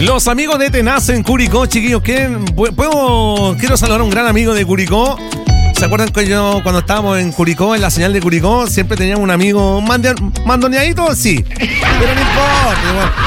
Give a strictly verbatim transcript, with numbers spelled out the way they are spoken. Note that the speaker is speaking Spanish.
Los amigos de Tenaz en Curicó, chiquillos, ¿quieren, puedo, quiero saludar a un gran amigo de Curicó. ¿Se acuerdan que yo cuando estábamos en Curicó, en la señal de Curicó, siempre teníamos un amigo mande, mandoneadito? Sí, pero no importa, igual.